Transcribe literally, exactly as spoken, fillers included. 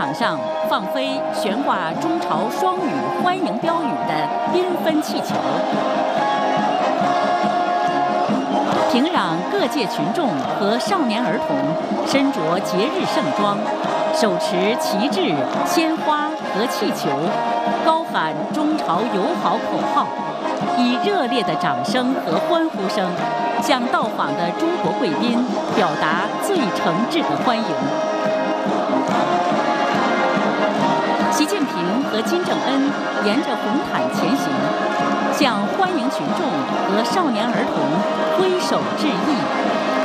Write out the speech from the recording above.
场上放飞悬挂中朝双语欢迎标语的缤纷气球。平壤各界群众和少年儿童身着节日盛装，手持旗帜、鲜花和气球，高喊中朝友好口号，以热烈的掌声和欢呼声向到访的中国贵宾表达最诚挚的欢迎。习近平和金正恩沿着红毯前行，向欢迎群众和少年儿童挥手致意。